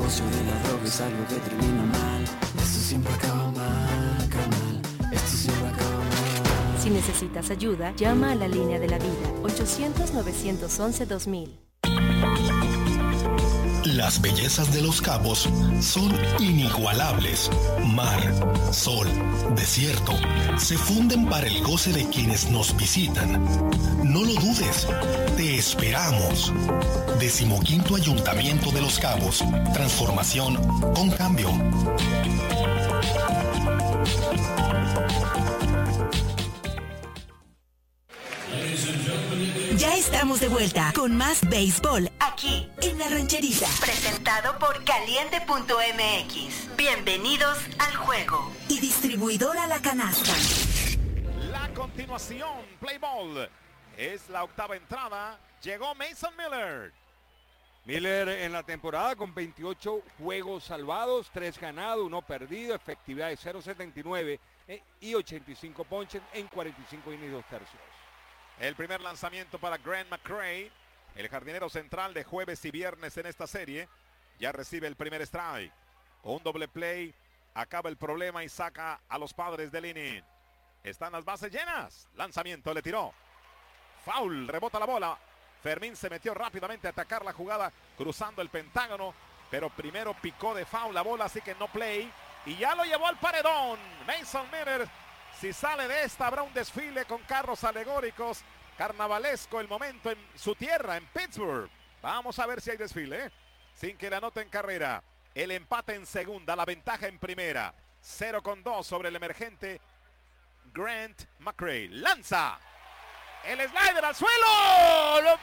negocio de la droga es algo que termina mal. Esto siempre acaba mal, carnal. Esto siempre acaba mal. Si necesitas ayuda, llama a la línea de la vida, 800-911-2000. Las bellezas de Los Cabos son inigualables. Mar, sol, desierto, se funden para el goce de quienes nos visitan. No lo dudes, te esperamos. 15º Ayuntamiento de Los Cabos. Transformación con cambio. Ya estamos de vuelta con más béisbol aquí en La Rancherita. Presentado por Caliente.mx. Bienvenidos al juego. Y distribuidora La Canasta. La continuación, play ball. Es la octava entrada. Llegó Mason Miller. Miller en la temporada con 28 juegos salvados, 3 ganados, 1 perdido, efectividad de 0.79 y 85 ponches en 45 innings y 2 tercios. El primer lanzamiento para Grant McCray, el jardinero central de jueves y viernes en esta serie. Ya recibe el primer strike. Un doble play, acaba el problema y saca a los padres del inning. Están las bases llenas. Lanzamiento, le tiró. Foul, rebota la bola. Fermín se metió rápidamente a atacar la jugada cruzando el pentágono, pero primero picó de foul la bola, así que no play. Y ya lo llevó al paredón. Mason Miller. Si sale de esta, habrá un desfile con carros alegóricos. Carnavalesco el momento en su tierra, en Pittsburgh. Vamos a ver si hay desfile, sin que la anoten carrera. El empate en segunda, la ventaja en primera. 0-2 sobre el emergente Grant McCray. Lanza. El slider al suelo. ¡Lo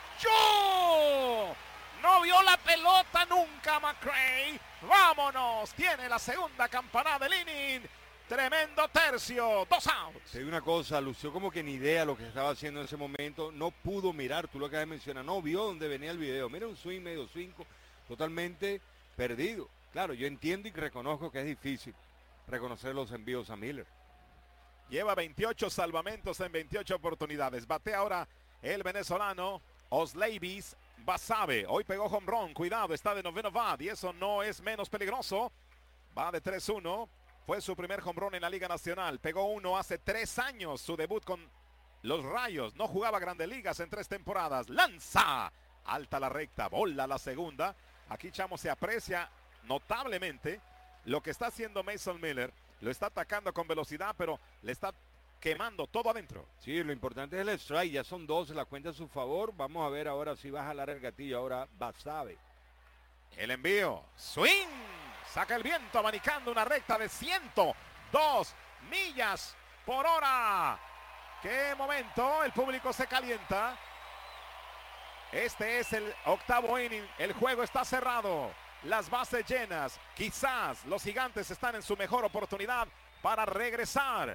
ponchó! No vio la pelota nunca McCray. ¡Vámonos! Tiene la segunda campanada del inning. Tremendo tercio, 2 outs. Te digo una cosa, lució como que ni idea lo que estaba haciendo en ese momento. No pudo mirar, tú lo acabas de mencionar, no vio dónde venía el video. Mira un swing, medio swing, totalmente perdido. Claro, yo entiendo y reconozco que es difícil reconocer los envíos a Miller. Lleva 28 salvamentos en 28 oportunidades. Batea ahora el venezolano Osleivis Basabe. Hoy pegó home run, cuidado, está de noveno bat y eso no es menos peligroso. Va de 3-1. Fue su primer home run en la Liga Nacional. Pegó uno hace 3 años, su debut con los Rayos. No jugaba Grandes Ligas en 3 temporadas. ¡Lanza! Alta la recta, bola la segunda. Aquí, Chamo, se aprecia notablemente lo que está haciendo Mason Miller. Lo está atacando con velocidad, pero le está quemando todo adentro. Sí, lo importante es el strike. Ya son 2, la cuenta a su favor. Vamos a ver ahora si va a jalar el gatillo. Ahora Basabe. El envío. Swing. Saca el viento abanicando una recta de 102 millas por hora. ¡Qué momento! El público se calienta. Este es el octavo inning. El juego está cerrado. Las bases llenas. Quizás los Gigantes están en su mejor oportunidad para regresar.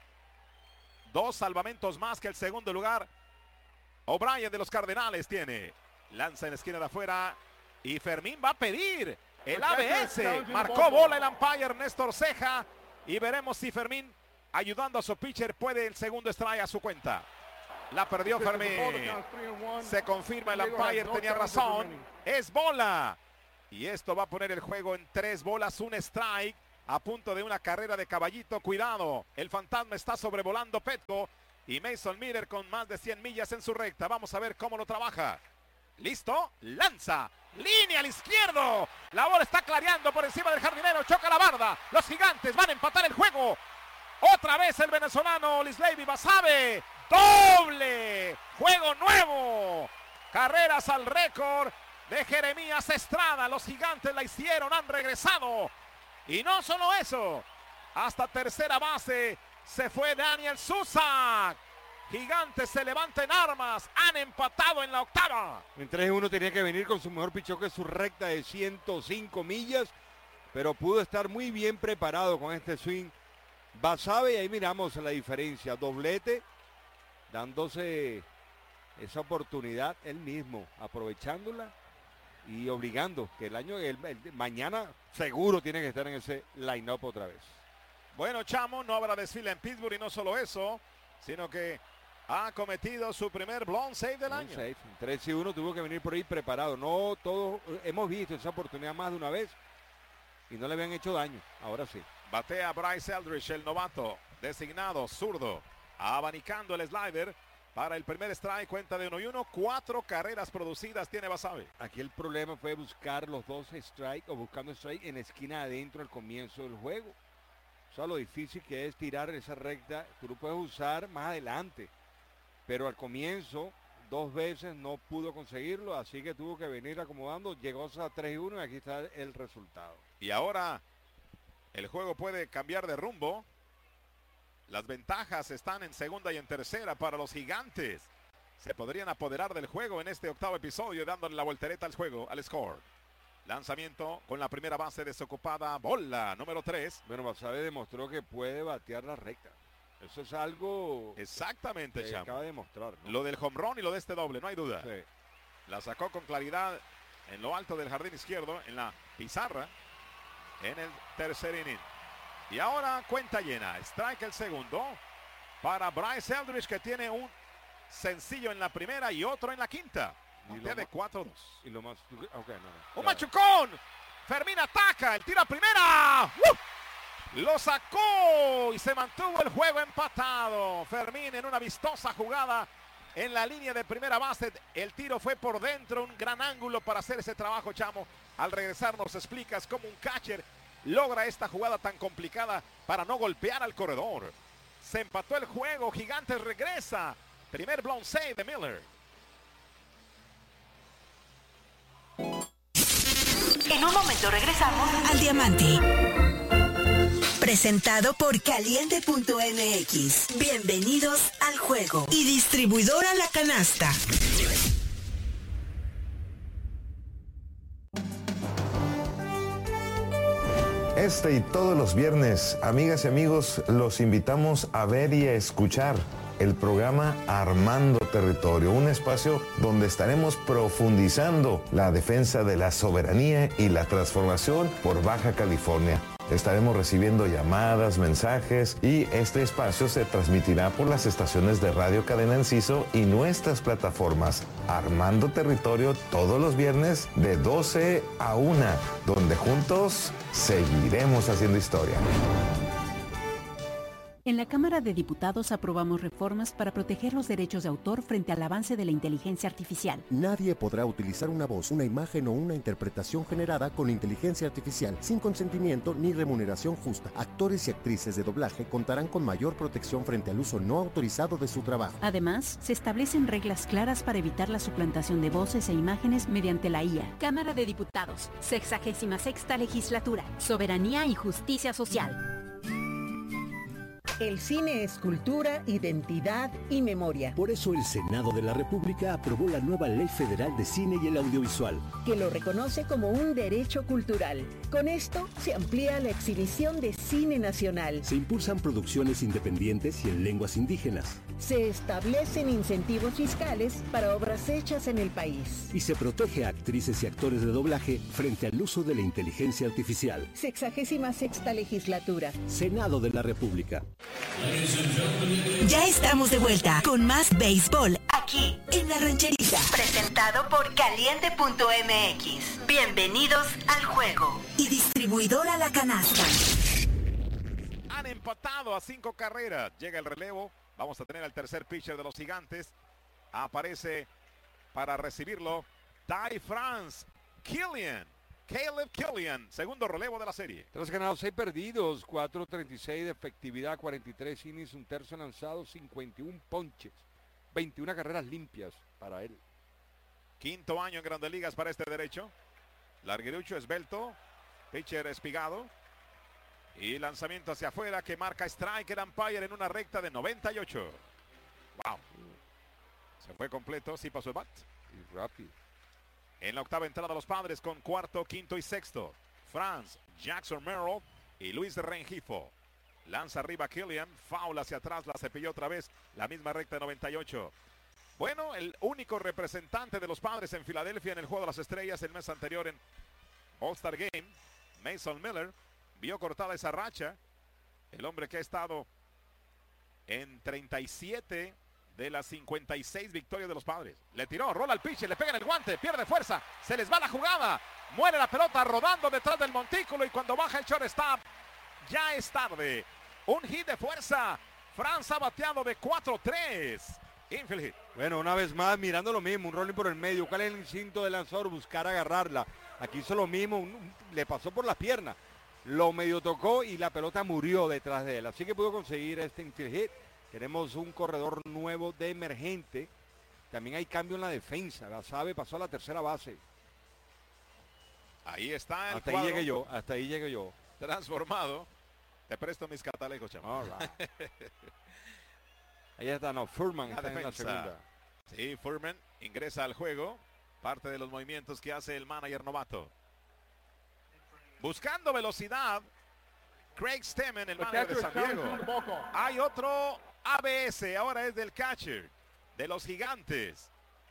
2 salvamentos más que el segundo lugar. O'Brien de los Cardenales tiene. Lanza en la esquina de afuera. Y Fermín va a pedir el ABS. Marcó bola el umpire Néstor Ceja. Y veremos si Fermín, ayudando a su pitcher, puede el segundo strike a su cuenta. La perdió Fermín. Se confirma, el umpire tenía razón. Es bola. Y esto va a poner el juego en 3 bolas, 1 strike. A punto de una carrera de caballito. Cuidado. El fantasma está sobrevolando Petco. Y Mason Miller con más de 100 millas en su recta. Vamos a ver cómo lo trabaja. Listo. Lanza. Línea al izquierdo. La bola está clareando por encima del jardinero. Choca la barda. Los Gigantes van a empatar el juego. Otra vez el venezolano Lisleivi Basabe. Doble. Juego nuevo. Carreras al récord de Jeremías Estrada. Los Gigantes la hicieron. Han regresado. Y no solo eso. Hasta tercera base se fue Daniel Susak. Gigantes se levanta en armas. Han empatado en la octava. En 3-1 tenía que venir con su mejor picheo, que es su recta de 105 millas. Pero pudo estar muy bien preparado con este swing. Basabe, y ahí miramos la diferencia. Doblete, dándose esa oportunidad él mismo, aprovechándola y obligando que mañana seguro tiene que estar en ese line-up otra vez. Bueno, Chamo, no habrá desfile en Pittsburgh y no solo eso, sino que ha cometido su primer blown save del año. Safe. 3-1 tuvo que venir por ahí preparado. No todos hemos visto esa oportunidad más de una vez y no le habían hecho daño. Ahora sí. Batea Bryce Eldridge, el novato designado zurdo, abanicando el slider para el primer strike, cuenta de 1-1, 4 carreras producidas tiene Basabe. Aquí el problema fue buscar los 2 strike o buscando strike en la esquina adentro al comienzo del juego. O sea, lo difícil que es tirar esa recta, tú lo puedes usar más adelante, pero al comienzo 2 veces no pudo conseguirlo, así que tuvo que venir acomodando, llegó a 3-1 y aquí está el resultado. Y ahora el juego puede cambiar de rumbo. Las ventajas están en segunda y en tercera para los Gigantes. Se podrían apoderar del juego en este octavo episodio, dándole la voltereta al juego, al score. Lanzamiento con la primera base desocupada, bola número 3. Bueno, Basabe demostró que puede batear la recta. Eso es algo Exactamente, que Chamo. acaba de demostrar, ¿no? Lo del home run y lo de este doble, no hay duda. Sí. La sacó con claridad en lo alto del jardín izquierdo, en la pizarra, en el tercer inning. Y ahora cuenta llena. Strike el segundo para Bryce Eldridge, que tiene un sencillo en la primera y otro en la quinta. Y De 4-2. Y lo más... Okay, no. Un machucón. Fermín ataca. El tiro a primera. Lo sacó y se mantuvo el juego empatado. Fermín en una vistosa jugada en la línea de primera base. El tiro fue por dentro. Un gran ángulo para hacer ese trabajo, Chamo. Al regresar nos explicas cómo un catcher logra esta jugada tan complicada para no golpear al corredor. Se empató el juego. Gigantes regresa. Primer blown save de Miller. En un momento regresamos al Diamante. Presentado por Caliente.mx. Bienvenidos al juego. Y distribuidora La Canasta. Este y todos los viernes, amigas y amigos, los invitamos a ver y a escuchar el programa Armando Territorio, un espacio donde estaremos profundizando la defensa de la soberanía y la transformación por Baja California. Estaremos recibiendo llamadas, mensajes y este espacio se transmitirá por las estaciones de Radio Cadena Enciso y nuestras plataformas Armando Territorio todos los viernes de 12 a 1, donde juntos seguiremos haciendo historia. En la Cámara de Diputados aprobamos reformas para proteger los derechos de autor frente al avance de la inteligencia artificial. Nadie podrá utilizar una voz, una imagen o una interpretación generada con inteligencia artificial sin consentimiento ni remuneración justa. Actores y actrices de doblaje contarán con mayor protección frente al uso no autorizado de su trabajo. Además, se establecen reglas claras para evitar la suplantación de voces e imágenes mediante la IA. Cámara de Diputados, 66ª Legislatura, Soberanía y Justicia Social. El cine es cultura, identidad y memoria. Por eso el Senado de la República aprobó la nueva Ley Federal de Cine y el Audiovisual, que lo reconoce como un derecho cultural. Con esto se amplía la exhibición de cine nacional. Se impulsan producciones independientes y en lenguas indígenas. Se establecen incentivos fiscales para obras hechas en el país. Y se protege a actrices y actores de doblaje frente al uso de la inteligencia artificial. 66ª Legislatura. Senado de la República. Ya estamos de vuelta con más béisbol aquí en La Rancherita. Presentado por Caliente.mx. Bienvenidos al juego. Y distribuidora La Canasta. Han empatado a 5 carreras. Llega el relevo. Vamos a tener al tercer pitcher de los Gigantes. Aparece para recibirlo Ty France Killian. Caleb Killian, segundo relevo de la serie. 3 ganados, 6 perdidos, 4.36 de efectividad, 43 innings, un tercio lanzado, 51 ponches, 21 carreras limpias para él. Quinto año en Grandes Ligas para este derecho. Larguirucho, esbelto, pitcher espigado. Y lanzamiento hacia afuera que marca strike el umpire en una recta de 98. Wow. Se fue completo, sí pasó el bat. Y rápido. En la octava entrada los Padres con cuarto, quinto y sexto. Franz, Jackson Merrill y Luis Rengifo. Lanza arriba Killian, foul hacia atrás, la cepilló otra vez, la misma recta de 98. Bueno, el único representante de los Padres en Filadelfia en el Juego de las Estrellas el mes anterior en All-Star Game, Mason Miller, vio cortada esa racha. El hombre que ha estado en 37 de las 56 victorias de los Padres. Le tiró, rola el pitch, le pega en el guante, pierde fuerza, se les va la jugada, muere la pelota rodando detrás del montículo y cuando baja el shortstop, ya es tarde. Un hit de fuerza. Franz ha bateado de 4-3. Infield hit. Bueno, una vez más, mirando lo mismo, un rolling por el medio. ¿Cuál es el instinto del lanzador? Buscar agarrarla. Aquí hizo lo mismo, le pasó por las piernas. Lo medio tocó y la pelota murió detrás de él. Así que pudo conseguir este infield hit. Tenemos un corredor nuevo de emergente. También hay cambio en la defensa. Basabe pasó a la tercera base. Ahí está el hasta ahí llegué yo, hasta ahí llegué yo. Transformado. Te presto mis catalejos, chamo. Right. Ahí está, no, Furman está en la segunda. Sí, Furman ingresa al juego. Parte de los movimientos que hace el manager novato. Buscando velocidad, Craig Stemmen, el manager de San Diego. Hay otro ABS, ahora es del catcher de los Gigantes.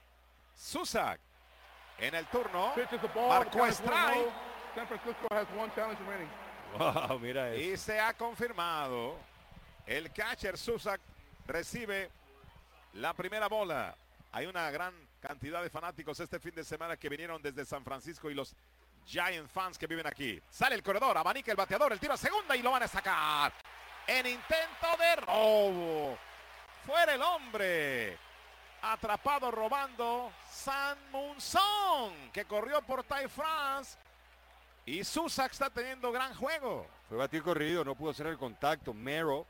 Susak en el turno. Marcó strike. San Francisco has one challenge remaining. Wow, mira eso. Y se ha confirmado. El catcher Susak recibe la primera bola. Hay una gran cantidad de fanáticos este fin de semana que vinieron desde San Francisco y los Giant fans que viven aquí. Sale el corredor, abanica el bateador, el tiro a segunda y lo van a sacar. En intento de robo. Fuera el hombre. Atrapado robando San Munson, que corrió por Ty France. Y Susak está teniendo gran juego. Fue batido corrido, no pudo hacer el contacto. Merrill.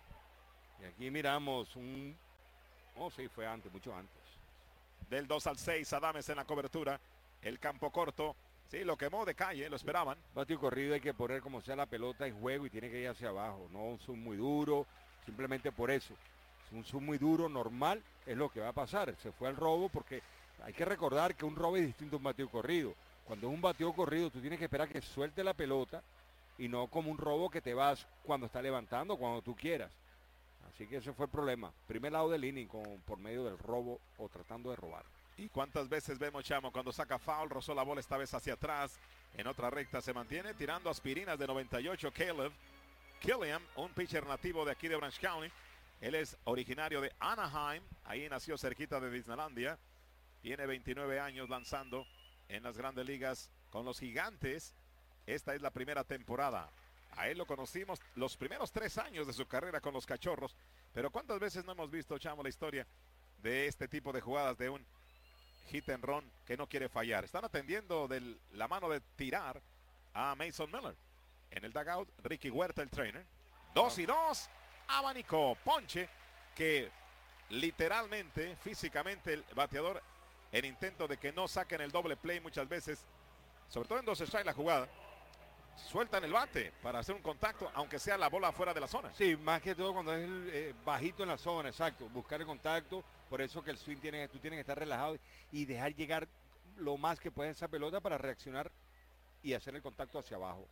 Y aquí miramos un... Oh, sí, fue antes, mucho antes. Del 2-6, Adames en la cobertura. El campo corto. Sí, lo quemó de calle, lo esperaban. Batido corrido, hay que poner como sea la pelota en juego y tiene que ir hacia abajo. No un zoom muy duro, simplemente por eso. Un zoom muy duro, normal, es lo que va a pasar. Se fue al robo porque hay que recordar que un robo es distinto a un batido corrido. Cuando es un batido corrido, tú tienes que esperar que suelte la pelota y no como un robo que te vas cuando está levantando, cuando tú quieras. Así que ese fue el problema. Primer lado del inning por medio del robo o tratando de robar. ¿Y cuántas veces vemos, Chamo, cuando saca foul, rozó la bola esta vez hacia atrás, en otra recta se mantiene, tirando aspirinas de 98, Caleb Killian, un pitcher nativo de aquí de Orange County. Él es originario de Anaheim, ahí nació cerquita de Disneylandia, tiene 29 años lanzando en las grandes ligas con los Gigantes. Esta es la primera temporada. A él lo conocimos los primeros 3 años de su carrera con los Cachorros, pero ¿cuántas veces no hemos visto, Chamo, la historia de este tipo de jugadas de un hit and run que no quiere fallar? Están atendiendo de la mano de tirar a Mason Miller. En el dugout, Ricky Huerta, el trainer. 2-2, abanico, ponche, que literalmente, físicamente, el bateador, en intento de que no saquen el doble play muchas veces, sobre todo en 2 strikes la jugada, sueltan el bate para hacer un contacto, aunque sea la bola fuera de la zona. Sí, más que todo cuando es bajito en la zona, exacto, buscar el contacto. Por eso que el swing tú tienes que estar relajado y dejar llegar lo más que puedes esa pelota para reaccionar y hacer el contacto hacia abajo.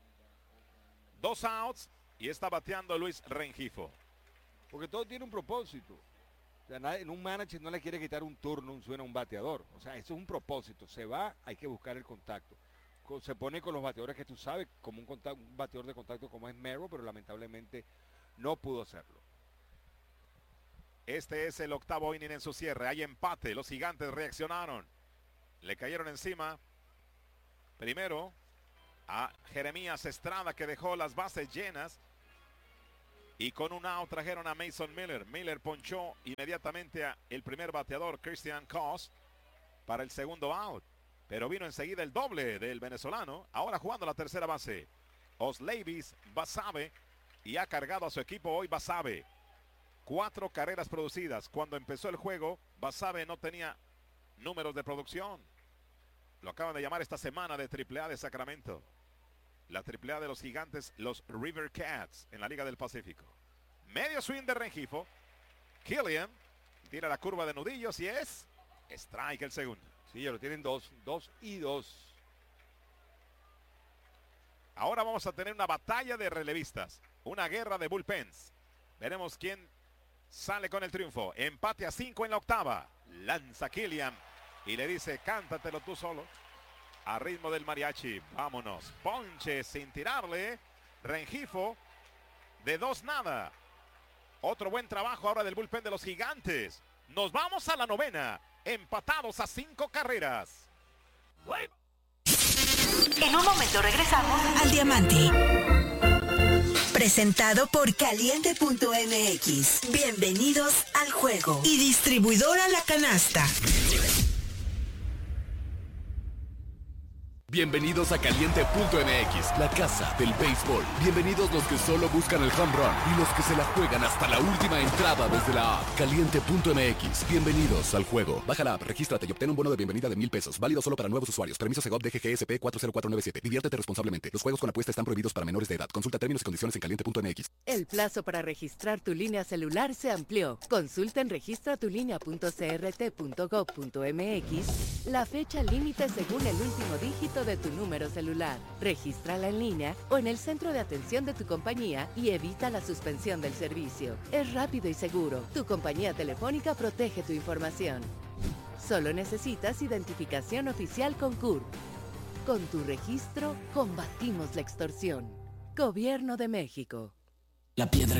2 outs y está bateando Luis Rengifo. Porque todo tiene un propósito. O sea, en un manager no le quiere quitar un turno, un swing a un bateador. O sea, eso es un propósito. Se va, hay que buscar el contacto. Se pone con los bateadores que tú sabes, como un bateador de contacto como es Merrill, pero lamentablemente no pudo hacerlo. Este es el 8º inning en su cierre. Hay empate. Los Gigantes reaccionaron. Le cayeron encima. Primero a Jeremías Estrada, que dejó las bases llenas. Y con un out trajeron a Mason Miller. Miller ponchó inmediatamente a el primer bateador, Christian Cos, para el segundo out. Pero vino enseguida el doble del venezolano. Ahora jugando la tercera base, Osleivis Basabe. Y ha cargado a su equipo hoy Basabe. 4 carreras producidas. Cuando empezó el juego, Basabe no tenía números de producción. Lo acaban de llamar esta semana de AAA de Sacramento. La AAA de los Gigantes, los River Cats, en la Liga del Pacífico. Medio swing de Rengifo. Killian tira la curva de nudillos y es strike el segundo. Sí, ya lo tienen 2-2. Ahora vamos a tener una batalla de relevistas. Una guerra de bullpens. Veremos quién sale con el triunfo. Empate a 5 en la 8ª. Lanza Killian y le dice, cántatelo tú solo. A ritmo del mariachi. Vámonos. Ponche sin tirarle. Rengifo de 2-0. Otro buen trabajo ahora del bullpen de los Gigantes. Nos vamos a la novena, empatados a 5 carreras. En un momento regresamos al Diamante. Presentado por Caliente.mx. Bienvenidos al juego. Y distribuidora La Canasta. Bienvenidos a Caliente.mx, la casa del béisbol. Bienvenidos los que solo buscan el home run y los que se la juegan hasta la última entrada desde la app. Caliente.mx, bienvenidos al juego. Baja la app, regístrate y obtén un bono de bienvenida de $1,000. Válido solo para nuevos usuarios. Permiso Segov DGGSP 40497. Diviértete responsablemente. Los juegos con apuesta están prohibidos para menores de edad. Consulta términos y condiciones en Caliente.mx. El plazo para registrar tu línea celular se amplió. Consulta en registratulinea.crt.gov.mx la fecha límite según el último dígito de tu número celular. Regístrala en línea o en el centro de atención de tu compañía y evita la suspensión del servicio. Es rápido y seguro. Tu compañía telefónica protege tu información. Solo necesitas identificación oficial con CURP. Con tu registro, combatimos la extorsión. Gobierno de México. La piedra